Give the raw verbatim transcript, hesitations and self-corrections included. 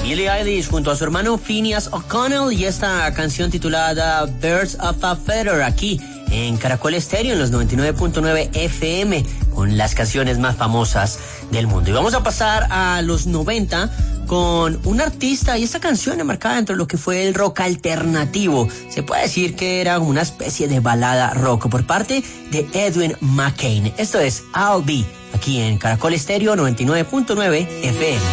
Billie Eilish junto a su hermano Phineas O'Connell y esta canción titulada Birds of a Feather aquí en Caracol Estéreo en los noventa y nueve punto nueve F M con las canciones más famosas del mundo. Y vamos a pasar a los noventa con un artista y esta canción enmarcada dentro de lo que fue el rock alternativo. Se puede decir que era una especie de balada rock por parte de Edwin McCain. Esto es I'll Be aquí en Caracol Estéreo noventa y nueve punto nueve F M.